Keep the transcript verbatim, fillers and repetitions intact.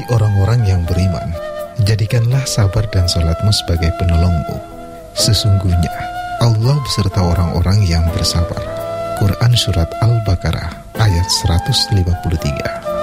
Hai orang-orang yang beriman, jadikanlah sabar dan salatmu sebagai penolongmu. Sesungguhnya Allah beserta orang-orang yang bersabar. Quran Surat Al-Baqarah ayat seratus lima puluh tiga.